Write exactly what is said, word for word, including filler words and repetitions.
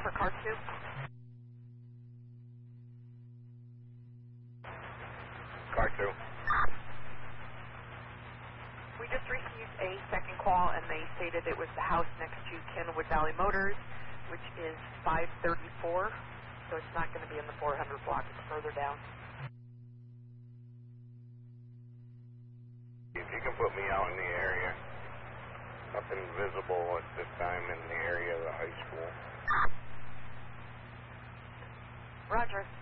for car two. Car two. We just received a second call, and they stated it was the house next to Kenwood Valley Motors, which is five thirty-four, so it's not going to be in the four hundred block. It's further down. If you can put me out in the area. Nothing visible at this time in the area of the high school. Roger.